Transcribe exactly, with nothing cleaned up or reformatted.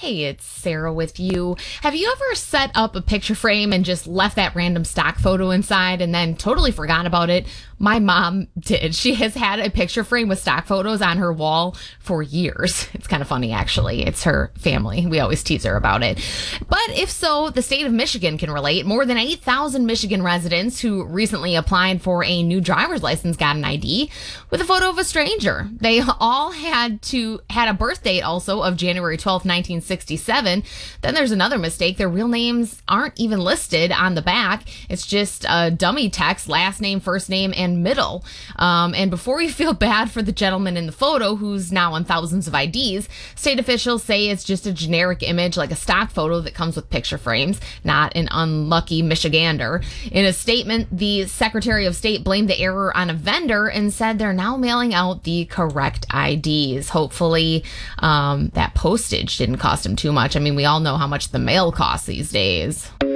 Hey, it's Sarah with you. Have you ever set up a picture frame and just left that random stock photo inside and then totally forgot about it? My mom did. She has had a picture frame with stock photos on her wall for years. It's kind of funny, actually. It's her family. We always tease her about it. But if so, the state of Michigan can relate. More than eight thousand Michigan residents who recently applied for a new driver's license got an I D with a photo of a stranger. They all had to had a birth date also of January twelfth, nineteen sixty-seven. Then there's another mistake. Their real names aren't even listed on the back. It's just a dummy text, last name, first name, and middle. Um, and before you feel bad for the gentleman in the photo who's now on thousands of I Ds, state officials say it's just a generic image like a stock photo that comes with picture frames, not an unlucky Michigander. In a statement, the Secretary of State blamed the error on a vendor and said they're now mailing out the correct I Ds. Hopefully, um, that postage didn't cost him too much. I mean, we all know how much the mail costs these days.